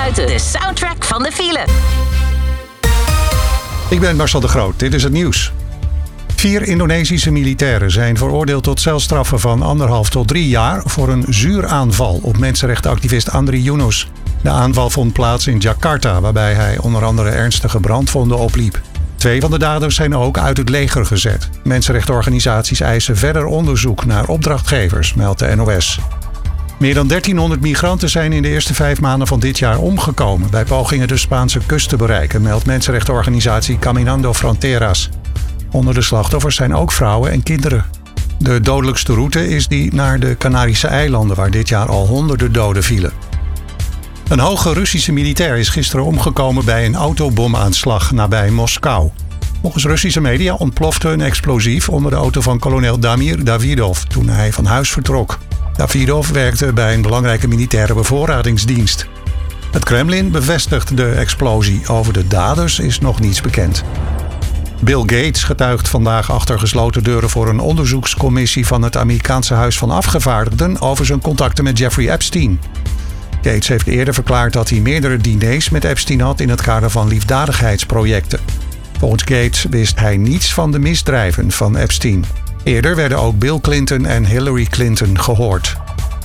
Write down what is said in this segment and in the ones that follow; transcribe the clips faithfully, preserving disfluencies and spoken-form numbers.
Aansluiten, de soundtrack van de file. Ik ben Marcel de Groot, dit is het nieuws. Vier Indonesische militairen zijn veroordeeld tot celstraffen van anderhalf tot drie jaar voor een zuuraanval op mensenrechtenactivist Andri Yunus. De aanval vond plaats in Jakarta, waarbij hij onder andere ernstige brandwonden opliep. Twee van de daders zijn ook uit het leger gezet. Mensenrechtenorganisaties eisen verder onderzoek naar opdrachtgevers, meldt de N O S. Meer dan dertienhonderd migranten zijn in de eerste vijf maanden van dit jaar omgekomen bij pogingen de Spaanse kust te bereiken, meldt mensenrechtenorganisatie Caminando Fronteras. Onder de slachtoffers zijn ook vrouwen en kinderen. De dodelijkste route is die naar de Canarische eilanden, waar dit jaar al honderden doden vielen. Een hoge Russische militair is gisteren omgekomen bij een autobomaanslag nabij Moskou. Volgens Russische media ontplofte een explosief onder de auto van kolonel Damir Davidov toen hij van huis vertrok. Davidov werkte bij een belangrijke militaire bevoorradingsdienst. Het Kremlin bevestigt de explosie. Over de daders is nog niets bekend. Bill Gates getuigt vandaag achter gesloten deuren voor een onderzoekscommissie van het Amerikaanse Huis van Afgevaardigden over zijn contacten met Jeffrey Epstein. Gates heeft eerder verklaard dat hij meerdere diners met Epstein had in het kader van liefdadigheidsprojecten. Volgens Gates wist hij niets van de misdrijven van Epstein. Eerder werden ook Bill Clinton en Hillary Clinton gehoord.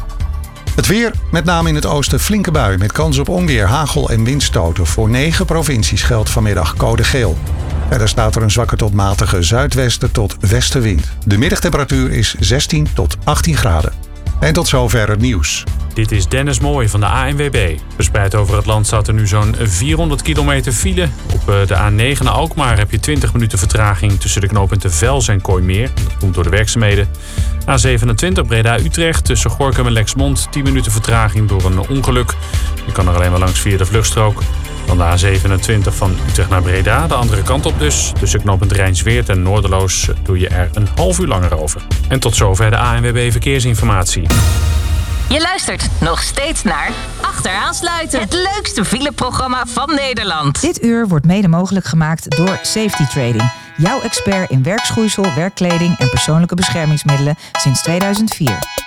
Het weer, met name in het oosten flinke bui met kans op onweer, hagel en windstoten. Voor negen provincies geldt vanmiddag code geel. Verder staat er een zwakke tot matige zuidwesten tot westenwind. De middagtemperatuur is zestien tot achttien graden. En tot zover het nieuws. Dit is Dennis Mooij van de A N W B. Verspreid over het land staat er nu zo'n vierhonderd kilometer file. Op de A negen naar Alkmaar heb je twintig minuten vertraging tussen de knooppunten Vels en Kooimeer. Dat komt door de werkzaamheden. A zevenentwintig Breda-Utrecht tussen Gorinchem en Lexmond. tien minuten vertraging door een ongeluk. Je kan er alleen maar langs via de vluchtstrook. Dan de A zevenentwintig van Utrecht naar Breda, de andere kant op dus. Tussen knooppunt Rijnsweert en Noorderloos doe je er een half uur langer over. En tot zover de A N W B Verkeersinformatie. Je luistert nog steeds naar Achteraansluiten, het leukste fileprogramma van Nederland. Dit uur wordt mede mogelijk gemaakt door Safety Trading. Jouw expert in werkschoeisel, werkkleding en persoonlijke beschermingsmiddelen sinds tweeduizend vier.